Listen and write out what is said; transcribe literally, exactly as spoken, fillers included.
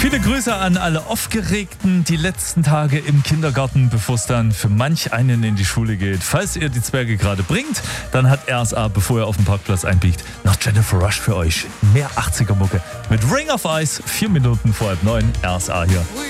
Viele Grüße an alle Aufgeregten die letzten Tage im Kindergarten, bevor es dann für manch einen in die Schule geht. Falls ihr die Zwerge gerade bringt, dann hat R S A, bevor ihr auf den Parkplatz einbiegt, noch Jennifer Rush für euch. Mehr achtziger Mucke mit Ring of Ice, vier Minuten vor halb neun, R S A hier.